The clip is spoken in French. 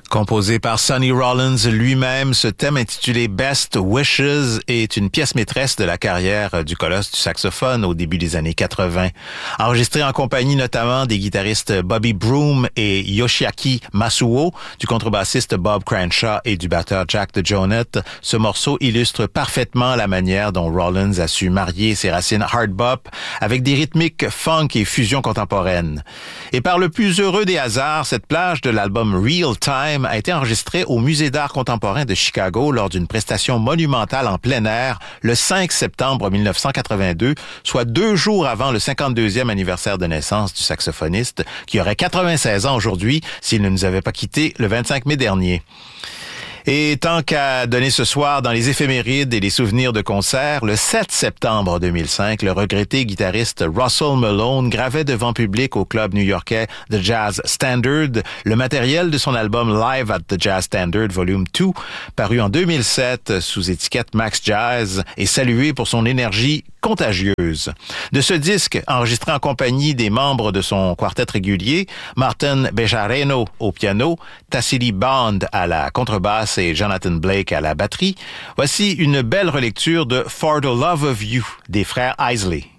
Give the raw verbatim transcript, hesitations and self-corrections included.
Composé par Sonny Rollins lui-même, ce thème intitulé Best Wishes est une pièce maîtresse de la carrière du colosse du saxophone au début des années quatre-vingt. Enregistré en compagnie notamment des guitaristes Bobby Broom et Yoshiaki Masuo, du contrebassiste Bob Cranshaw et du batteur Jack DeJohnette, ce morceau illustre parfaitement la manière dont Rollins a su marier ses racines hard bop avec des rythmiques funk et fusion contemporaine. Et par le plus heureux des hasards, cette plage de l'album Real Time a été enregistré au Musée d'art contemporain de Chicago lors d'une prestation monumentale en plein air le cinq septembre mille neuf cent quatre-vingt-deux, soit deux jours avant le cinquante-deuxième anniversaire de naissance du saxophoniste, qui aurait quatre-vingt-seize ans aujourd'hui s'il ne nous avait pas quittés le vingt-cinq mai dernier. Et tant qu'à donner ce soir dans les éphémérides et les souvenirs de concert, le sept septembre deux mille cinq, le regretté guitariste Russell Malone gravait devant public au club new-yorkais The Jazz Standard le matériel de son album Live at the Jazz Standard Volume deux, paru en deux mille sept sous étiquette Max Jazz et salué pour son énergie contagieuse. De ce disque, enregistré en compagnie des membres de son quartet régulier, Martin Bejareno au piano, Tassili Bond à la contrebasse et Jonathan Blake à la batterie, voici une belle relecture de For the Love of You des frères Isley.